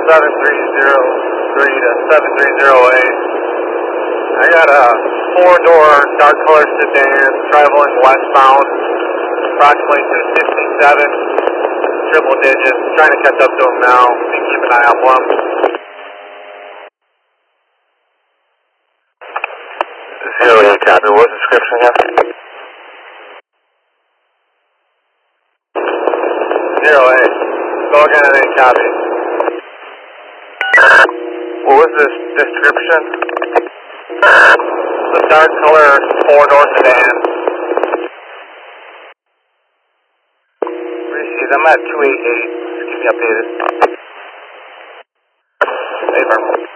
7303 to 7308. I got a four-door dark color sedan traveling westbound, approximately to 67, triple digits. Trying to catch up to him now. You keep an eye out for him. 08 copy. What was the description again? 08. Go again and then copy. What was the description? The dark color four-door sedan. Received. I'm at 288. Just keep me updated. Hey,